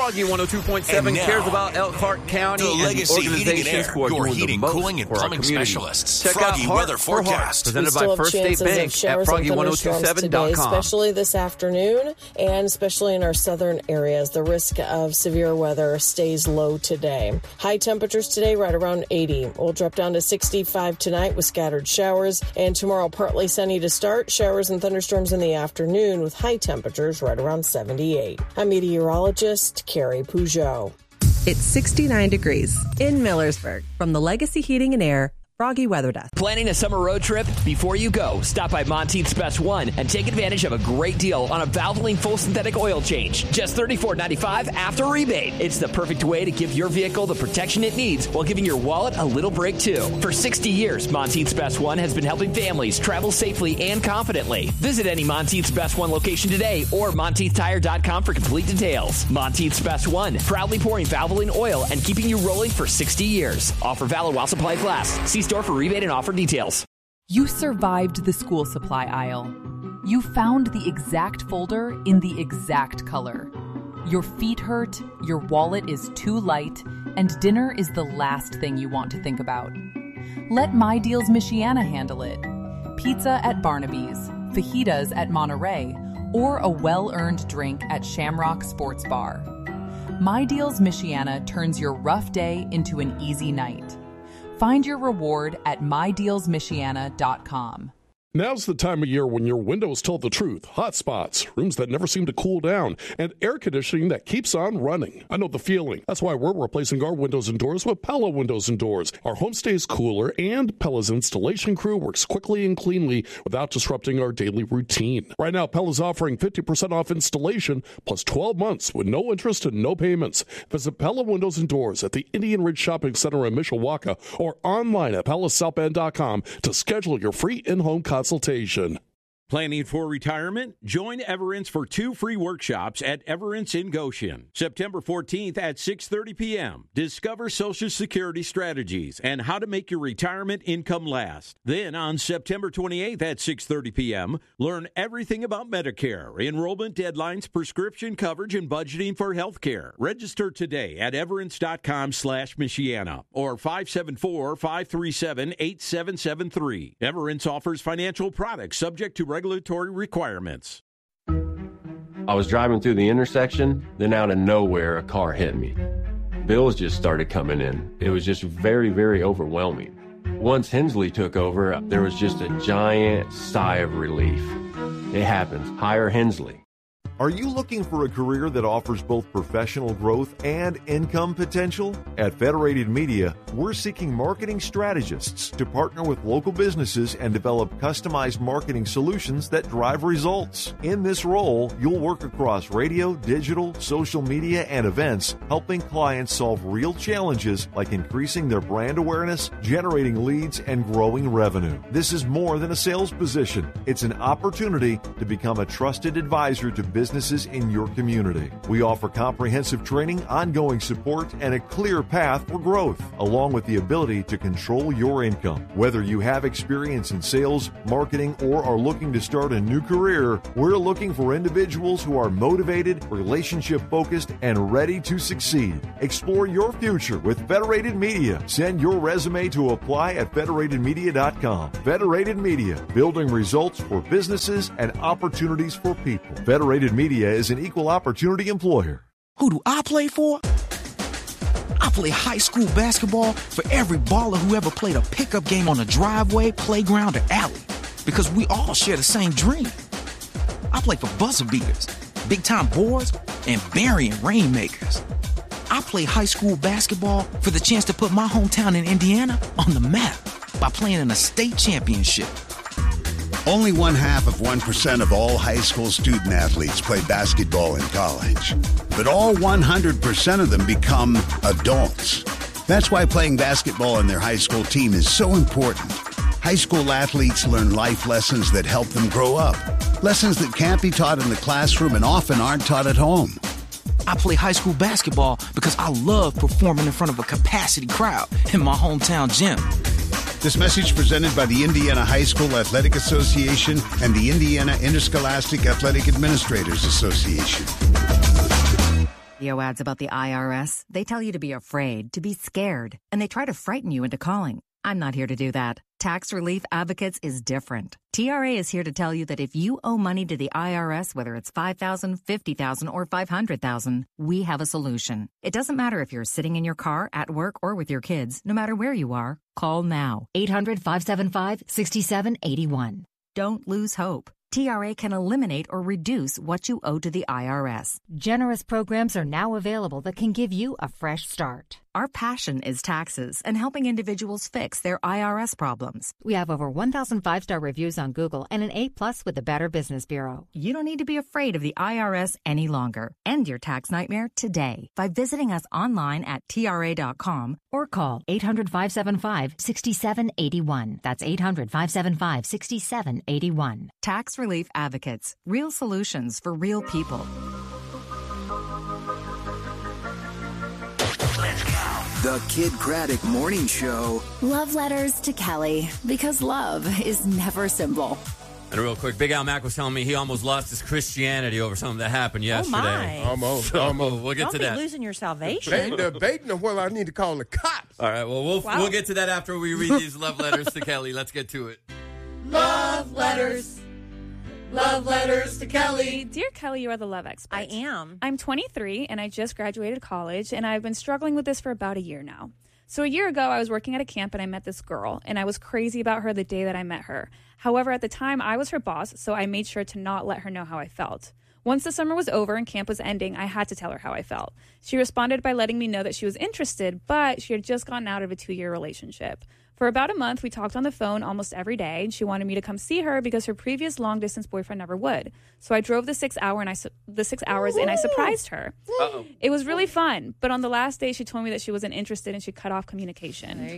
Froggy 102.7 cares about Elkhart County the Legacy and Heating and organizations Air, who are your doing heating, the most cooling, and for our plumbing community. specialists. Check Froggy out Weather Heart for Heart, Forecast. presented by First State Bank at Froggy 102.7.com. Especially this afternoon and especially in our southern areas. The risk of severe weather stays low today. High temperatures today right around 80. We'll drop down to 65 tonight with scattered showers, and tomorrow partly sunny to start, showers and thunderstorms in the afternoon with high temperatures right around 78. I'm meteorologist Carrie Peugeot. It's 69 degrees in Millersburg. From the Legacy Heating and Air Froggy Weather Desk. Planning a summer road trip? Before you go, stop by Monteith's Best One and take advantage of a great deal on a Valvoline full synthetic oil change. Just $34.95 after rebate. It's the perfect way to give your vehicle the protection it needs while giving your wallet a little break too. For 60 years, Monteith's Best One has been helping families travel safely and confidently. Visit any Monteith's Best One location today or MonteithTire.com for complete details. Monteith's Best One, proudly pouring Valvoline oil and keeping you rolling for 60 years. Offer valid while supplies last. See store for rebate and offer details. You survived the school supply aisle. You found the exact folder in the exact color. Your feet hurt, your wallet is too light, and dinner is the last thing you want to think about. Let My Deals Michiana handle it. Pizza at Barnaby's, fajitas at Monterey, or a well-earned drink at Shamrock Sports Bar. My Deals Michiana turns your rough day into an easy night. Find your reward at MyDealsMichiana.com. Now's the time of year when your windows tell the truth. Hot spots, rooms that never seem to cool down, and air conditioning that keeps on running. I know the feeling. That's why we're replacing our windows and doors with Pella Windows and Doors. Our home stays cooler, and Pella's installation crew works quickly and cleanly without disrupting our daily routine. Right now, Pella's offering 50% off installation plus 12 months with no interest and no payments. Visit Pella Windows and Doors at the Indian Ridge Shopping Center in Mishawaka or online at PellaSouthBend.com to schedule your free in-home consultation. Planning for retirement? Join Everence for 2 free workshops at Everence in Goshen. September 14th at 6:30 p.m. Discover Social Security strategies and how to make your retirement income last. Then on September 28th at 6:30 p.m., learn everything about Medicare, enrollment deadlines, prescription coverage, and budgeting for health care. Register today at everence.com/Michiana or 574-537-8773. Everence offers financial products subject to regulatory requirements. I was driving through the intersection, then out of nowhere, a car hit me. Bills just started coming in. It was just very, very overwhelming. Once Hensley took over, there was just a giant sigh of relief. It happens. Hire Hensley. Are you looking for a career that offers both professional growth and income potential? At Federated Media, we're seeking marketing strategists to partner with local businesses and develop customized marketing solutions that drive results. In this role, you'll work across radio, digital, social media, and events, helping clients solve real challenges like increasing their brand awareness, generating leads, and growing revenue. This is more than a sales position. It's an opportunity to become a trusted advisor to businesses in your community. We offer comprehensive training, ongoing support, and a clear path for growth, along with the ability to control your income. Whether you have experience in sales, marketing, or are looking to start a new career, we're looking for individuals who are motivated, relationship-focused, and ready to succeed. Explore your future with Federated Media. Send your resume to apply at federatedmedia.com. Federated Media, building results for businesses and opportunities for people. Federated Media is an equal opportunity employer. Who do I play for? I play high school basketball for every baller who ever played a pickup game on a driveway, playground, or alley. Because we all share the same dream. I play for buzzer beaters, big-time boards, and burying rainmakers. I play high school basketball for the chance to put my hometown in Indiana on the map by playing in a state championship. Only 0.5% of all high school student athletes play basketball in college. But all 100% of them become adults. That's why playing basketball on their high school team is so important. High school athletes learn life lessons that help them grow up. Lessons that can't be taught in the classroom and often aren't taught at home. I play high school basketball because I love performing in front of a capacity crowd in my hometown gym. This message presented by the Indiana High School Athletic Association and the Indiana Interscholastic Athletic Administrators Association. radio ads about the IRS, they tell you to be afraid, to be scared, and they try to frighten you into calling. I'm not here to do that. Tax Relief Advocates is different. TRA is here to tell you that if you owe money to the IRS, whether it's $5,000, $50,000, or $500,000, we have a solution. It doesn't matter if you're sitting in your car, at work, or with your kids. No matter where you are, call now. 800-575-6781. Don't lose hope. TRA can eliminate or reduce what you owe to the IRS. Generous programs are now available that can give you a fresh start. Our passion is taxes and helping individuals fix their IRS problems. We have over 1,000 5-star reviews on Google and an A+ with the Better Business Bureau. You don't need to be afraid of the IRS any longer. End your tax nightmare today by visiting us online at TRA.com or call 800-575-6781. That's 800-575-6781. Tax Relief Advocates. Real solutions for real people. The Kid Craddock Morning Show. Love letters to Kelly, because love is never simple. And real quick, Big Al Mack was telling me he almost lost his Christianity over something that happened yesterday. Almost. We'll get to that. Don't be losing your salvation. They debating on whether I need to call the cops. All right, well, we'll get to that after we read these love letters to Kelly. Let's get to it. Love letters. Love letters to Kelly. Dear Kelly, you are the love expert. I am. I'm 23, and I just graduated college, and I've been struggling with this for about a year now. So a year ago, I was working at a camp, and I met this girl, and I was crazy about her the day that I met her. However, at the time, I was her boss, so I made sure to not let her know how I felt. Once the summer was over and camp was ending, I had to tell her how I felt. She responded by letting me know that she was interested, but she had just gotten out of a 2-year relationship. For about a month, we talked on the phone almost every day, and she wanted me to come see her because her previous long-distance boyfriend never would. So I drove the 6 hours, and I surprised her. Uh-oh. It was really fun, but on the last day, she told me that she wasn't interested and she cut off communication. There you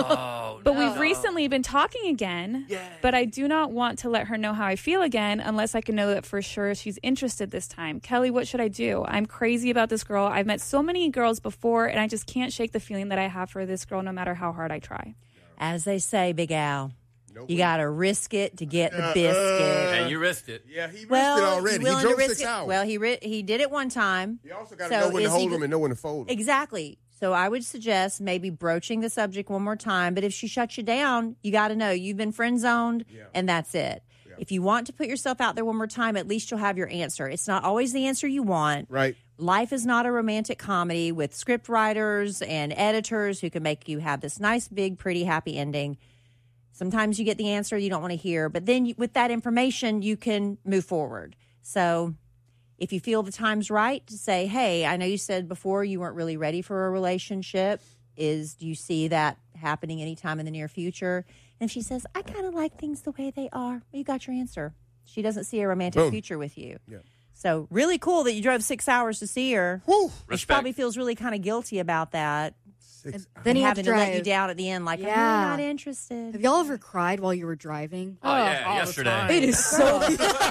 go. But we've recently been talking again, but I do not want to let her know how I feel again unless I can know that for sure she's interested this time. Kelly, what should I do? I'm crazy about this girl. I've met so many girls before, and I just can't shake the feeling that I have for this girl no matter how hard I try. As they say, Big Al, you got to risk it to get the biscuit. And you risked it. Yeah, he risked it already. He drove 6 hours. Well, he did it one time. You also got to know when to hold them and know when to fold them. Exactly. So I would suggest maybe broaching the subject one more time. But if she shuts you down, you got to know you've been friend zoned, and that's it. Yeah. If you want to put yourself out there one more time, at least you'll have your answer. It's not always the answer you want. Right. Life is not a romantic comedy with script writers and editors who can make you have this nice, big, pretty, happy ending. Sometimes you get the answer you don't want to hear, but then with that information, you can move forward. So if you feel the time's right to say, hey, I know you said before you weren't really ready for a relationship. Do you see that happening anytime in the near future? And if she says, I kind of like things the way they are, well, you got your answer. She doesn't see a romantic future with you. Yeah. So really cool that you drove 6 hours to see her. Woo, she probably feels really kind of guilty about that. Then he having to let you down at the end, like, I'm not interested. Have y'all ever cried while you were driving? Oh, yeah, yesterday. It is so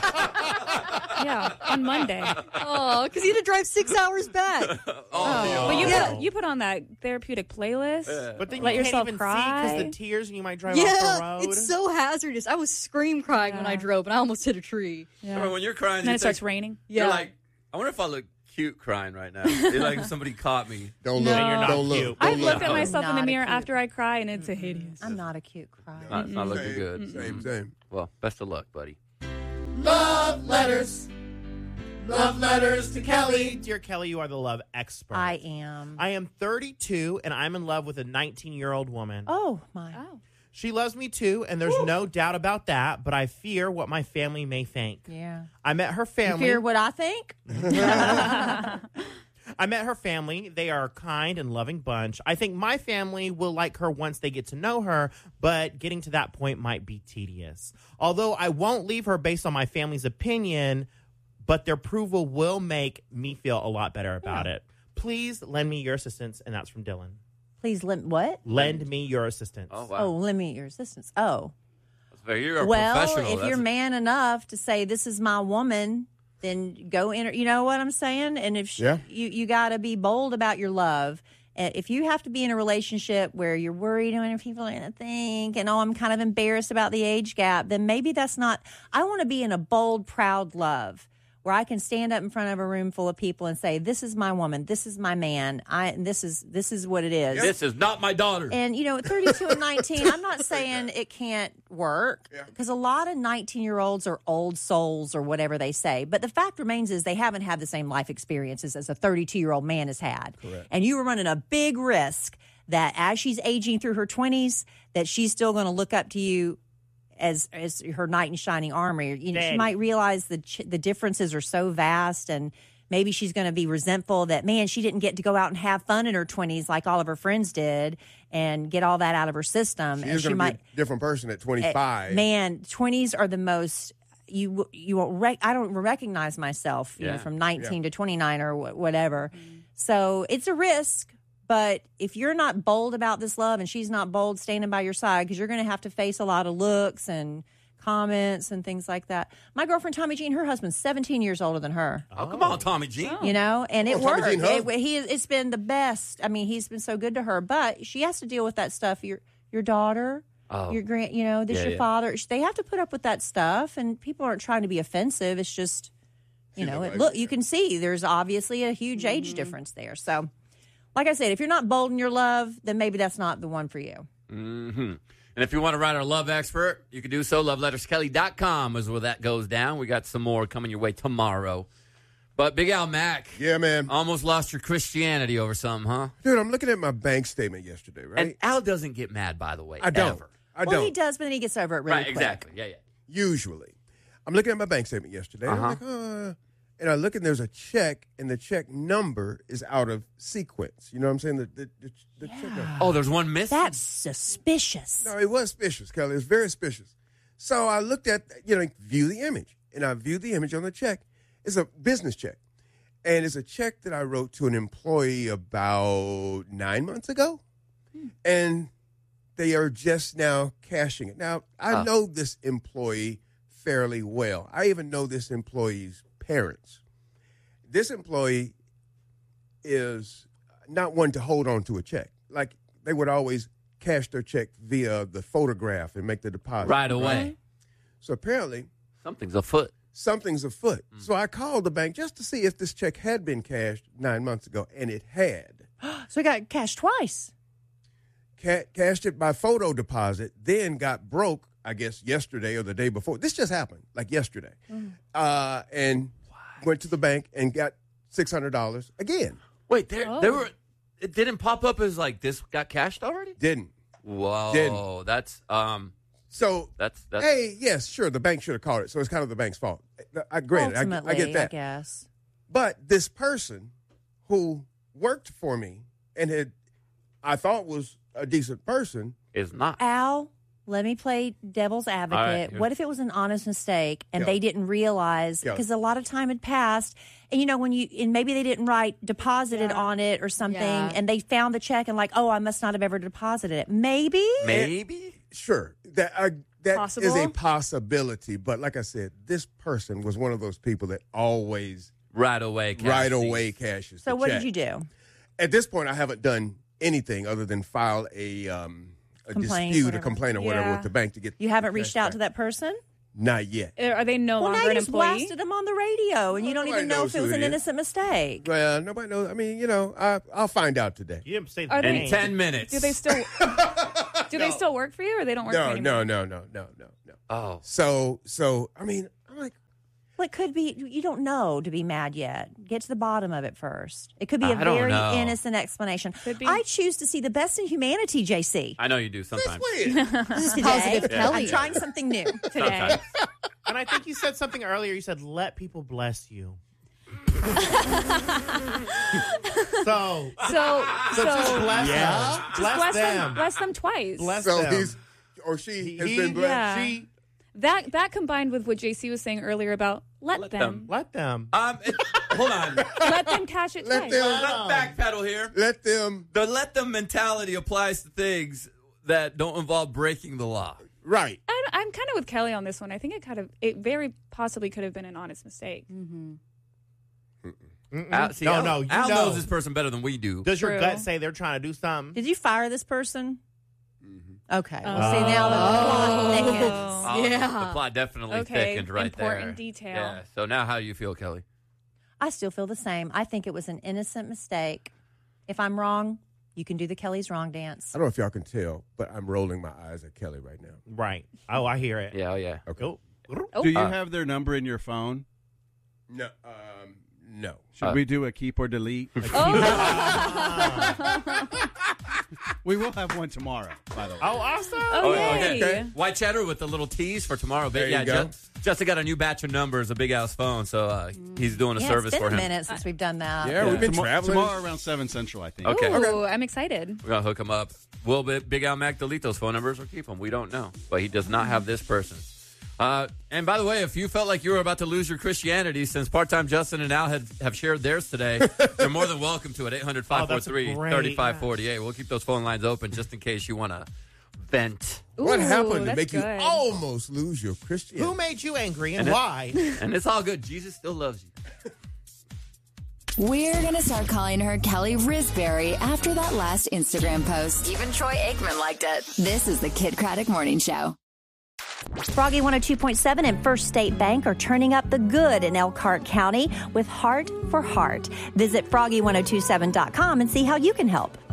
Yeah, on Monday. Oh, because you had to drive 6 hours back. But you put on that therapeutic playlist. But then let you yourself can't even cry because the tears and you might drive off the road. It's so hazardous. I was scream crying when I drove, and I almost hit a tree. Remember when you're crying, and then it starts raining. You're like, I wonder if I look cute crying right now. It's like if somebody caught me. Don't look. You're not Don't cute. look. I've looked at myself in the mirror after I cry, and it's hideous. I'm not a cute crier. It's not looking good. Same. Well, best of luck, buddy. Love letters. Love letters to Kelly. Dear Kelly, you are the love expert. I am. I am 32, and I'm in love with a 19-year-old woman. Oh, my. Oh. She loves me, too, and there's no doubt about that, but I fear what my family may think. Yeah. I met her family. You fear what I think? I met her family. They are a kind and loving bunch. I think my family will like her once they get to know her, but getting to that point might be tedious. Although I won't leave her based on my family's opinion, but their approval will make me feel a lot better about it. Please lend me your assistance, and that's from Dylan. Please what? Lend me your assistance. Oh, wow. Oh, lend me your assistance. Oh. You're a well, professional. if you're man enough to say, this is my woman, then go in. You know what I'm saying? And if you got to be bold about your love. If you have to be in a relationship where you're worried what people are going to think and, I'm kind of embarrassed about the age gap, then maybe that's not. I want to be in a bold, proud love where I can stand up in front of a room full of people and say, this is my woman, this is my man, this is what it is. This is not my daughter. And, at 32 and 19, I'm not saying it can't work, because a lot of 19-year-olds are old souls or whatever they say. But the fact remains is they haven't had the same life experiences as a 32-year-old man has had. Correct. And you were running a big risk that as she's aging through her 20s, that she's still going to look up to you as her knight in shining armor. She might realize the differences are so vast, and maybe she's going to be resentful that, man, she didn't get to go out and have fun in her 20s like all of her friends did and get all that out of her system. She might be a different person at 25. Man, 20s are the most. I don't recognize myself from 19 to 29 or whatever. So it's a risk. But if you're not bold about this love and she's not bold standing by your side, because you're going to have to face a lot of looks and comments and things like that. My girlfriend, Tommy Jean, her husband's 17 years older than her. Oh, come on, Tommy Jean. And it worked. It's been the best. I mean, he's been so good to her. But she has to deal with that stuff. Your daughter, your your father. They have to put up with that stuff. And people aren't trying to be offensive. It's just, you can see there's obviously a huge age difference there. So, like I said, if you're not bold in your love, then maybe that's not the one for you. Mm-hmm. And if you want to write our love expert, you can do so. LoveLettersKelly.com is where that goes down. We got some more coming your way tomorrow. But Big Al Mac. Yeah, man. Almost lost your Christianity over something, huh? Dude, I'm looking at my bank statement yesterday, right? And Al doesn't get mad, by the way. I don't. Ever. Well, he does, but then he gets over it really quick. Exactly. Yeah. Usually. I'm looking at my bank statement yesterday. And I'm like, and I look and there's a check, and the check number is out of sequence. You know what I'm saying? The check number. Oh, there's one missing? That's suspicious. No, it was suspicious, Kelly. It was very suspicious. So I looked at, view the image. And I viewed the image on the check. It's a business check. And it's a check that I wrote to an employee about 9 months ago. And they are just now cashing it. Now, I know this employee fairly well. I even know this employee's parents. This employee is not one to hold on to a check. Like, they would always cash their check via the photograph and make the deposit. Right away. So apparently, something's afoot. So I called the bank just to see if this check had been cashed 9 months ago, and it had. So it got cashed twice. Cashed it by photo deposit, then got broke, I guess, yesterday or the day before. This just happened, like yesterday. And went to the bank and got $600 again. Wait, there were. It didn't pop up as like this got cashed already. Didn't. Whoa, didn't. That's So that's. Hey, yes, sure, the bank should have called it. So it's kind of the bank's fault. Granted, I get that. I guess. But this person who worked for me and I thought was a decent person is not. Al, let me play devil's advocate. What if it was an honest mistake and they didn't realize, because a lot of time had passed, and maybe they didn't write deposited on it or something, and they found the check and like, oh, I must not have ever deposited it. Maybe. Sure. That Possible? is a possibility. But like I said, this person was one of those people that always right away cashes. So what did you do? At this point, I haven't done anything other than file a dispute, a complaint or whatever with the bank to get. You haven't reached out to that person? Not yet. Are they no longer now an you employee? Blasted them on the radio, and you don't even know if it was an innocent mistake. Well, nobody knows. I mean, I'll find out today. You didn't say that. In 10 minutes. Do they still? They still work for you, or they don't work for you anymore? No. Oh. So I mean, I'm like. Well, it could be, you don't know to be mad yet. Get to the bottom of it first. It could be a very innocent explanation. I choose to see the best in humanity, JC. I know you do sometimes. This is positive Kelly. I'm trying something new today. And I think you said something earlier. You said, let people bless you. So just bless them. Bless them. Bless them twice. Bless so them. She has been blessed. Yeah. That combined with what JC was saying earlier about let them. Let them. Hold on. Let them cash it twice. Let's backpedal here. Let them. The let them mentality applies to things that don't involve breaking the law. Right. I'm kind of with Kelly on this one. I think it very possibly could have been an honest mistake. Mm-hmm. Al knows this person better than we do. Does your gut say they're trying to do something? Did you fire this person? Okay. Well, see, now the plot thickens. The plot definitely thickened right there. Important detail. Yeah. So now how do you feel, Kelly? I still feel the same. I think it was an innocent mistake. If I'm wrong, you can do the Kelly's wrong dance. I don't know if y'all can tell, but I'm rolling my eyes at Kelly right now. Right. Oh, I hear it. Yeah, yeah. Okay. Do you have their number in your phone? No. No. Should we do a keep or delete? We will have one tomorrow, by the way. Oh, awesome. Okay. White cheddar with a little tease for tomorrow. There you go. Justin got a new batch of numbers, a Big Al's phone, so he's doing a service it's for been him. a minute since we've done that. Yeah, we've been traveling. Tomorrow around 7 Central, I think. Okay. Ooh, I'm excited. We're going to hook him up. Will Big Al Mac delete those phone numbers or keep them? We don't know. But he does not have this person. And by the way, if you felt like you were about to lose your Christianity, since Part-Time Justin and Al have shared theirs today, you're more than welcome to it. 800-543-3548. We'll keep those phone lines open just in case you want to vent. What happened to make good. you almost lose your Christianity? Who made you angry and why? And it's all good. Jesus still loves you. We're going to start calling her Kelly Risberry after that last Instagram post. Even Troy Aikman liked it. This is the Kid Craddock Morning Show. Froggy 102.7 and First State Bank are turning up the good in Elkhart County with Heart for Heart. Visit froggy1027.com and see how you can help.